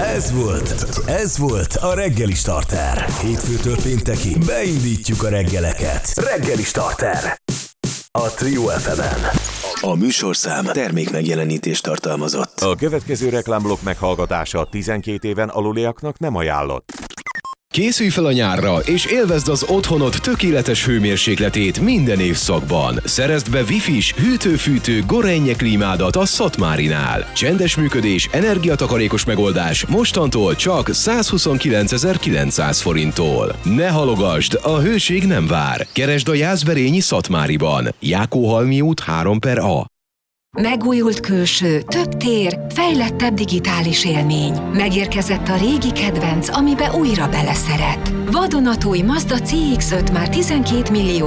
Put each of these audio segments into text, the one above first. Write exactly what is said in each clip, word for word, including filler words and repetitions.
Ez volt, ez volt a Reggeli Starter. Hétfőtől péntekig beindítjuk a reggeleket. Reggeli Starter. A Trio ef emen. A műsorszám termék megjelenítést tartalmazott. A következő reklámblokk meghallgatása tizenkét éven aluliaknak nem ajánlott. Készülj fel a nyárra, és élvezd az otthonod tökéletes hőmérsékletét minden évszakban. Szerezd be Wi-Fi-s, hűtő-fűtő Gorenje klímádat a Szatmárinál. Csendes működés, energiatakarékos megoldás mostantól csak százhuszonkilencezer-kilencszáz forinttól. Ne halogasd, a hőség nem vár. Keresd a Jászberényi Szatmáriban. Jákóhalmi út három per A. Megújult külső, több tér, fejlettebb digitális élmény. Megérkezett a régi kedvenc, amibe újra beleszeret. Vadonatúj Mazda cé iksz öt már tizenkét millió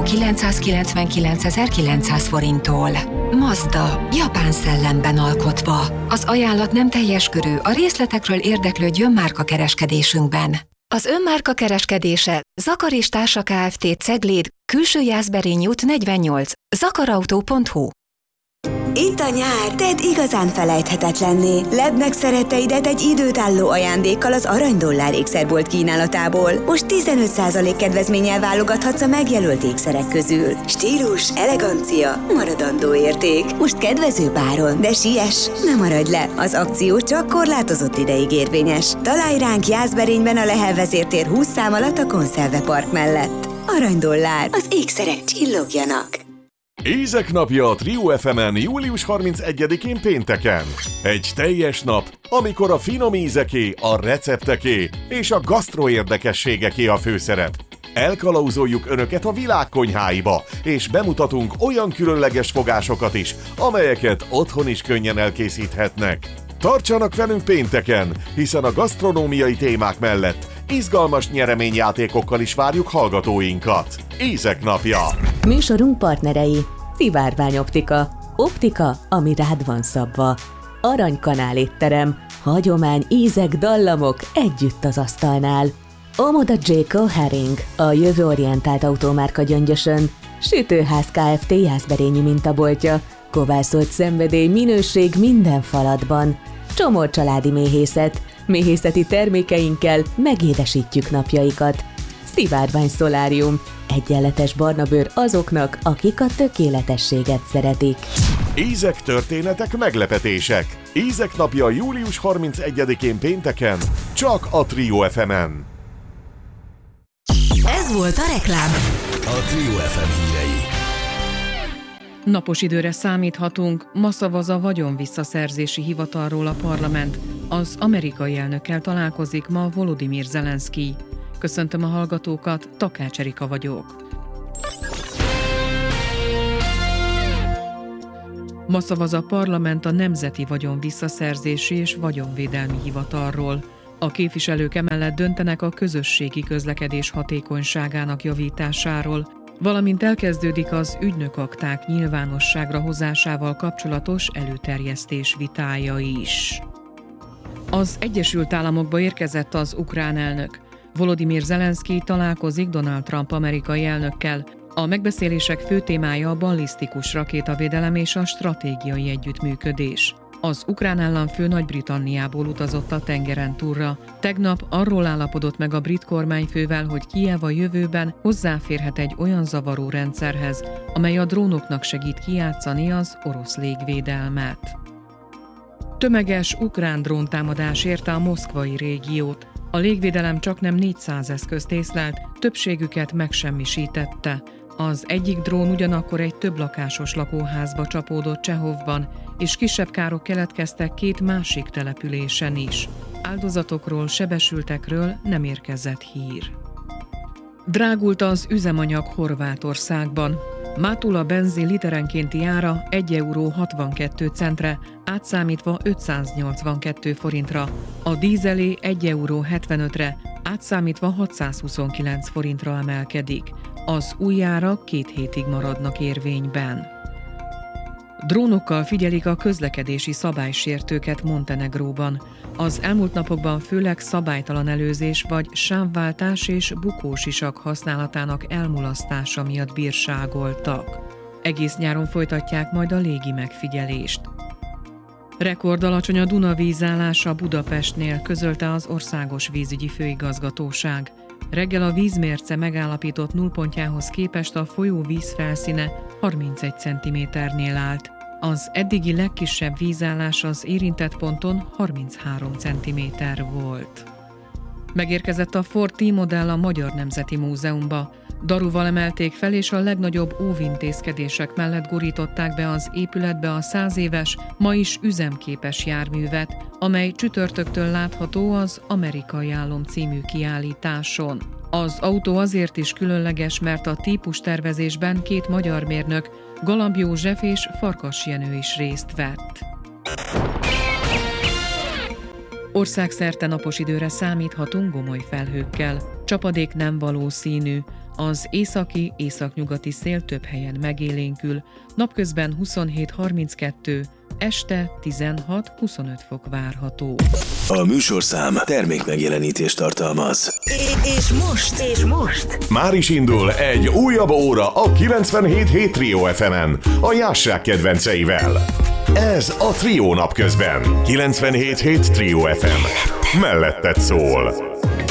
kilencszázkilencvenkilencezer-kilencszáz forinttól. Mazda, japán szellemben alkotva. Az ajánlat nem teljes körű, a részletekről érdeklődjön márkakereskedésünkben. Az önmárka kereskedése Zakar és Társa Kft. Cegléd, Külső Jászberényi út negyvennyolc, zakarautó pont hu. Itt a nyár, tedd igazán felejthetetlenné. Ledd meg szeretteidet egy időtálló ajándékkal az Aranydollár ékszerbolt kínálatából. Most tizenöt százalék kedvezménnyel válogathatsz a megjelölt ékszerek közül. Stílus, elegancia, maradandó érték. Most kedvező áron, de siess, ne maradj le. Az akció csak korlátozott ideig érvényes. Találj ránk Jászberényben a Lehel vezértér húsz szám alatt a Konszervepark mellett. Aranydollár, az ékszerek csillogjanak. Ízek napja a Trio ef emen július harmincegyedikén pénteken. Egy teljes nap, amikor a finom ízeké, a recepteké és a gasztro érdekességeké a főszerep. Elkalauzoljuk Önöket a világ konyháiba, és bemutatunk olyan különleges fogásokat is, amelyeket otthon is könnyen elkészíthetnek. Tartsanak velünk pénteken, hiszen a gasztronómiai témák mellett izgalmas nyereményjátékokkal is várjuk hallgatóinkat. Ízek napja! Műsorunk partnerei: Szivárvány Optika. Optika, ami rád van szabva. Aranykanál étterem. Hagyomány, ízek, dallamok együtt az asztalnál. Omoda Jayco Herring, a jövőorientált autómárka Gyöngyösön. Sütőház Kft. Jászberényi mintaboltja. Kovászolt szenvedély, minőség minden falatban. Csomor családi méhészet. Méhészeti termékeinkkel megédesítjük napjaikat. Szivárvány Szolárium. Egyenletes barna bőr azoknak, akik a tökéletességet szeretik. Ízek, történetek, meglepetések. Ízek napja július harmincegyedikén pénteken, csak a Trio ef emen. Ez volt a reklám. A Trio ef em hírei. Napos időre számíthatunk, ma szavaz a vagyonvisszaszerzési hivatalról a parlament. Az amerikai elnökkel találkozik ma Volodymyr Zelenszkij. Köszöntöm a hallgatókat, Takács Erika vagyok. Ma szavaz a parlament a Nemzeti Vagyonvisszaszerzési és Vagyonvédelmi Hivatalról. A képviselők emellett döntenek a közösségi közlekedés hatékonyságának javításáról, valamint elkezdődik az ügynökakták nyilvánosságra hozásával kapcsolatos előterjesztés vitája is. Az Egyesült Államokba érkezett az ukrán elnök. Volodymyr Zelenszkij találkozik Donald Trump amerikai elnökkel. A megbeszélések fő témája a ballisztikus rakétavédelem és a stratégiai együttműködés. Az ukrán államfő Nagy-Britanniából utazott a tengeren túlra. Tegnap arról állapodott meg a brit kormányfővel, hogy Kijev a jövőben hozzáférhet egy olyan zavaró rendszerhez, amely a drónoknak segít kijátszani az orosz légvédelmet. Tömeges ukrán dróntámadás érte a moszkvai régiót. A légvédelem csaknem négyszáz eszközt észlelt, többségüket megsemmisítette. Az egyik drón ugyanakkor egy több lakásos lakóházba csapódott Csehovban, és kisebb károk keletkeztek két másik településen is. Áldozatokról, sebesültekről nem érkezett hír. Drágult az üzemanyag Horvátországban. Mátula benzin literenkénti ára egy euró hatvankét centre, átszámítva ötszáznyolcvankettő forintra, a dízelé egy euró hetvenötre, átszámítva hatszázhuszonkilenc forintra emelkedik. Az új árak két hétig maradnak érvényben. Drónokkal figyelik a közlekedési szabálysértőket Montenegróban. Az elmúlt napokban főleg szabálytalan előzés vagy sávváltás és bukósisak használatának elmulasztása miatt bírságoltak. Egész nyáron folytatják majd a légi megfigyelést. Rekordalacsony a Duna vízállása Budapestnél, közölte az Országos Vízügyi Főigazgatóság. Reggel a vízmérce megállapított nullpontjához képest a folyó vízfelszíne harmincegy centiméternél állt. Az eddigi legkisebb vízállás az érintett ponton harminchárom centiméter volt. Megérkezett a Ford T-modell a Magyar Nemzeti Múzeumba. Daruval emelték fel, és a legnagyobb óvintézkedések mellett gurították be az épületbe a száz éves, ma is üzemképes járművet, amely csütörtöktől látható az Amerikai Álom című kiállításon. Az autó azért is különleges, mert a típustervezésben két magyar mérnök, Galamb József és Farkas Jenő is részt vett. Országszerte napos időre számíthatunk gomoly felhőkkel. Csapadék nem valószínű. Az északi, északnyugati szél több helyen megélénkül. Napközben huszonhét harminckettő, este tizenhat huszonöt fok várható. A műsorszám termékmegjelenítést tartalmaz. És most, és most Már is indul egy újabb óra a kilencvenhét hét Trio ef emen, a Jásság kedvenceivel. Ez a Trio napközben. kilencvenhét hét Trio ef em. Melletted szól.